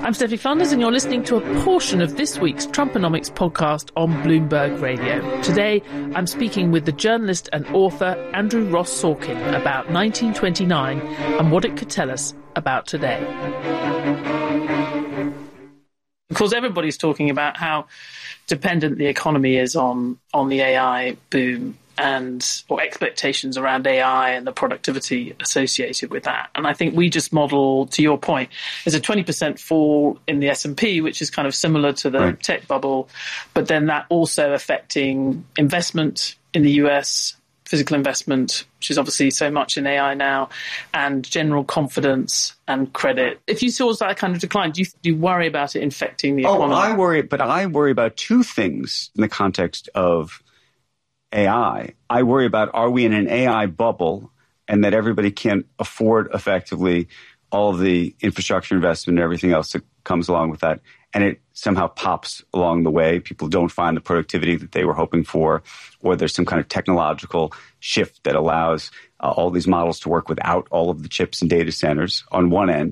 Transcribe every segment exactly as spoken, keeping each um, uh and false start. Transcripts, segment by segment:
I'm Stephanie Flanders, and you're listening to a portion of this week's Trumponomics podcast on Bloomberg Radio. Today, I'm speaking with the journalist and author Andrew Ross Sorkin about nineteen twenty-nine and what it could tell us about today. Of course, everybody's talking about how dependent the economy is on, on the A I boom and or expectations around A I and the productivity associated with that. And I think we just model, to your point, there's a twenty percent fall in the S and P, which is kind of similar to the right. tech bubble, but then that also affecting investment in the U S, physical investment, which is obviously so much in A I now, and general confidence and credit. If you saw that kind of decline, do you, do you worry about it infecting the economy? Oh, I worry, but I worry about two things in the context of A I. I worry about, are we in an A I bubble and that everybody can't afford effectively all of the infrastructure investment and everything else that comes along with that, and it somehow pops along the way. People don't find the productivity that they were hoping for, or there's some kind of technological shift that allows uh, all these models to work without all of the chips and data centers on one end.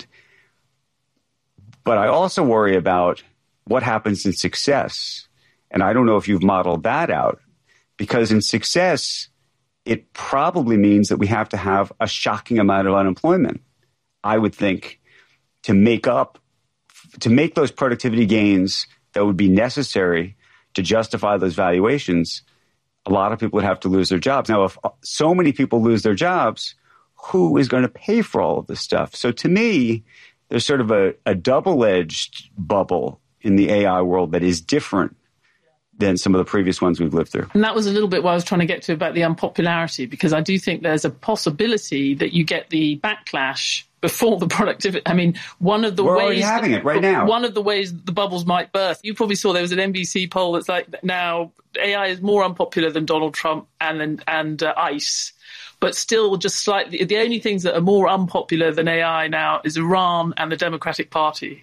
But I also worry about what happens in success. And I don't know if you've modeled that out, because in success, it probably means that we have to have a shocking amount of unemployment, I would think, to make up, to make those productivity gains that would be necessary to justify those valuations. A lot of people would have to lose their jobs. Now, if so many people lose their jobs, who is going to pay for all of this stuff? So to me, there's sort of a, a double-edged bubble in the A I world that is different than some of the previous ones we've lived through. And that was a little bit what I was trying to get to about the unpopularity, because I do think there's a possibility that you get the backlash before the productivity. I mean, one of the We're ways... already having it right now. One of the ways the bubbles might burst. You probably saw there was an N B C poll that's like, now A I is more unpopular than Donald Trump and, and uh, ICE. But still just slightly, the only things that are more unpopular than A I now is Iran and the Democratic Party.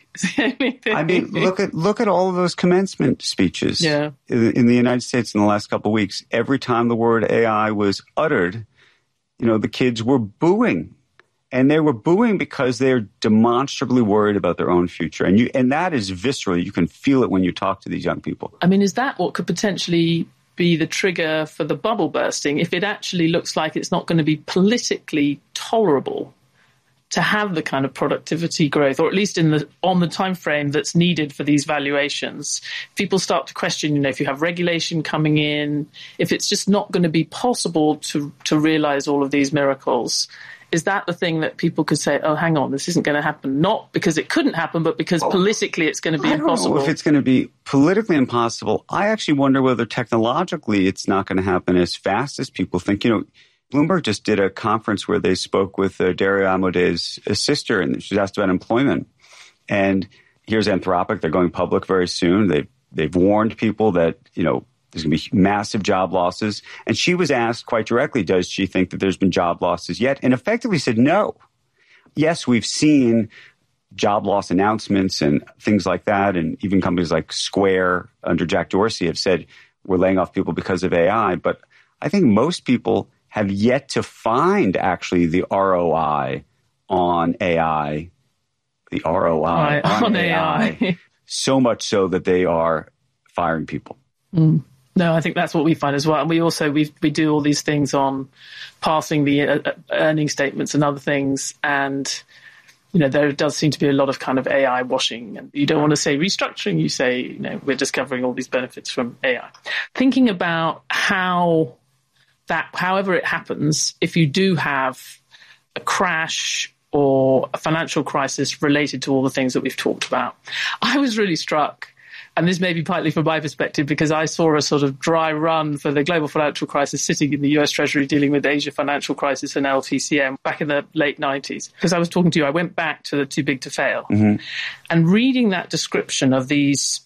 I mean, look at look at all of those commencement speeches yeah. in, in the United States in the last couple of weeks. Every time the word A I was uttered, you know, the kids were booing. And they were booing because they're demonstrably worried about their own future. And you, and that is visceral. You can feel it when you talk to these young people. I mean, is that what could potentially be the trigger for the bubble bursting, if it actually looks like it's not going to be politically tolerable to have the kind of productivity growth, or at least in the on the time frame that's needed for these valuations? People start to question, you know, if you have regulation coming in, if it's just not going to be possible to to realize all of these miracles. Is that the thing that people could say, oh, hang on, this isn't going to happen? Not because it couldn't happen, but because oh, politically it's going to be I don't impossible. know if it's going to be politically impossible. I actually wonder whether technologically it's not going to happen as fast as people think. You know, Bloomberg just did a conference where they spoke with uh, Dario Amodei's sister, and she was asked about employment. And here's Anthropic. They're going public very soon. They've, they've warned people that, you know, there's going to be massive job losses. And she was asked quite directly, does she think that there's been job losses yet? And effectively said no. Yes, we've seen job loss announcements and things like that. And even companies like Square under Jack Dorsey have said we're laying off people because of A I. But I think most people have yet to find actually the R O I on A I, the R O I on, on A I, A I. So much so that they are firing people. Mm. No, I think that's what we find as well. And we also, we we do all these things on passing the uh, earning statements and other things. And, you know, there does seem to be a lot of kind of A I washing. And you don't want to say restructuring. You say, you know, we're discovering all these benefits from A I. Thinking about how that, however it happens, if you do have a crash or a financial crisis related to all the things that we've talked about, I was really struck. And this may be partly from my perspective, because I saw a sort of dry run for the global financial crisis sitting in the U S Treasury dealing with the Asia financial crisis and L T C M back in the late nineties. Because I was talking to you, I went back to the Too Big to Fail. Mm-hmm. And reading that description of these